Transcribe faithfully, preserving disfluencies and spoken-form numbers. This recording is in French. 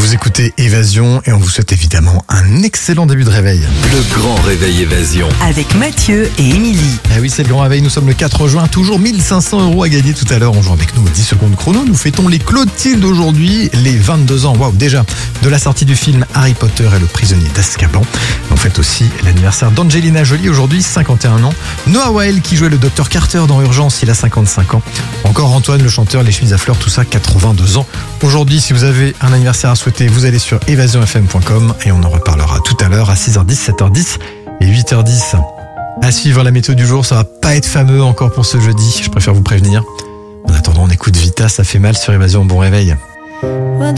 Vous écoutez Évasion et on vous souhaite évidemment un excellent début de réveil. Le grand réveil Évasion. Avec Mathieu et Émilie. Ah oui, c'est le grand réveil, nous sommes le quatre juin, toujours mille cinq cents euros à gagner tout à l'heure. On joue avec nous aux dix secondes chrono. Nous fêtons les Clotilde aujourd'hui, les vingt-deux ans, waouh déjà, de la sortie du film Harry Potter et le prisonnier d'Azkaban. On fête aussi l'anniversaire d'Angelina Jolie aujourd'hui, cinquante et un ans. Noah Weil qui jouait le docteur Carter dans Urgence, il a cinquante-cinq ans. Encore Antoine le chanteur, les chemises à fleurs, tout ça, quatre-vingt-deux ans. Aujourd'hui, si vous avez un anniversaire à souhaiter, vous allez sur évasion f m point com et on en reparlera tout à l'heure à six heures dix, sept heures dix et huit heures dix. À suivre la météo du jour, ça va pas être fameux encore pour ce jeudi, je préfère vous prévenir. En attendant, on écoute Vita, ça fait mal sur Évasion, bon réveil.